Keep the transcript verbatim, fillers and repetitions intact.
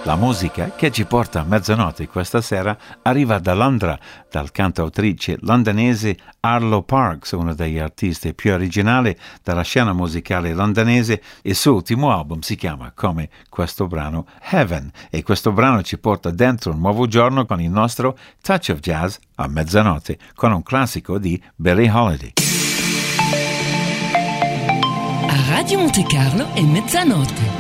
La musica che ci porta a mezzanotte questa sera arriva da Londra, dal cantautrice londinese Arlo Parks, uno degli artisti più originali della scena musicale londinese. Il suo ultimo album si chiama, come questo brano, Heaven, e questo brano ci porta dentro un nuovo giorno con il nostro Touch of Jazz a mezzanotte, con un classico di Billie Holiday. A Radio Monte Carlo è mezzanotte.